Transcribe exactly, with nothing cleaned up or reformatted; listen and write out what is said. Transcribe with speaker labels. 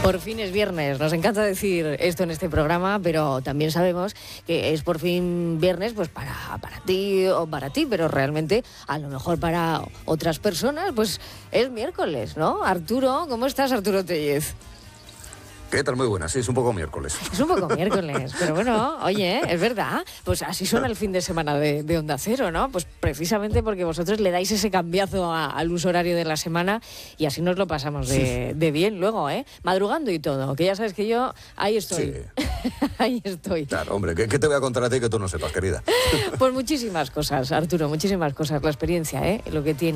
Speaker 1: Por fin es viernes, nos encanta decir esto en este programa, pero también sabemos que es por fin viernes pues para, para ti o para ti, pero realmente a lo mejor para otras personas pues es miércoles, ¿no? Arturo, ¿cómo estás, Arturo Tellez?
Speaker 2: ¿Qué tal? Muy buena, sí, es un poco miércoles.
Speaker 1: Es un poco miércoles, pero bueno, oye, es verdad, pues así suena el fin de semana de, de Onda Cero, ¿no? Pues precisamente porque vosotros le dais ese cambiazo a, al uso horario de la semana y así nos lo pasamos de, de bien luego, ¿eh? Madrugando y todo, que ya sabes que yo ahí estoy, sí. Ahí estoy.
Speaker 2: Claro, hombre, ¿qué, ¿qué te voy a contar a ti que tú no sepas, querida?
Speaker 1: Pues muchísimas cosas, Arturo, muchísimas cosas, la experiencia, ¿eh? Lo que tiene.